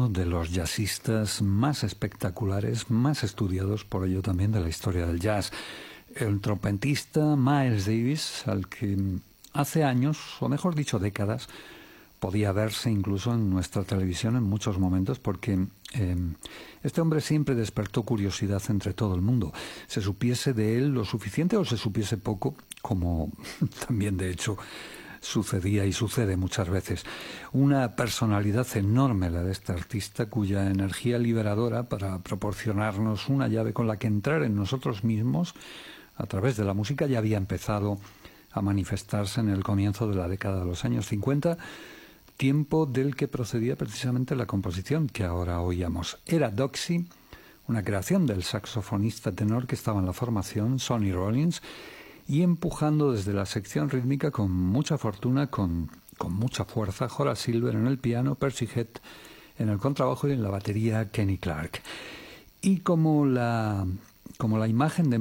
uno de los jazzistas más espectaculares, más estudiados por ello también de la historia del jazz. El trompetista Miles Davis, al que hace años, o mejor dicho décadas, podía verse incluso en nuestra televisión en muchos momentos porque este hombre siempre despertó curiosidad entre todo el mundo. Se supiese de él lo suficiente o se supiese poco, como también de hecho sucedía y sucede muchas veces. Una personalidad enorme la de este artista, cuya energía liberadora para proporcionarnos una llave con la que entrar en nosotros mismos a través de la música ya había empezado a manifestarse en el comienzo de la década de los años 50, tiempo del que procedía precisamente la composición que ahora oíamos. Era Doxy, una creación del saxofonista tenor que estaba en la formación, Sonny Rollins, y empujando desde la sección rítmica con mucha fortuna, con mucha fuerza, Horace Silver en el piano, Percy Heath en el contrabajo y en la batería Kenny Clarke. Y como la imagen de